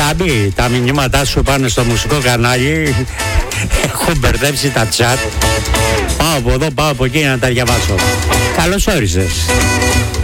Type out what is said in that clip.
Γάμπη, τα μηνύματά σου πάνε στο μουσικό κανάλι. Έχω μπερδέψει τα chat. Πάω από εδώ, πάω από εκεί να τα διαβάσω. Καλώς όρισες.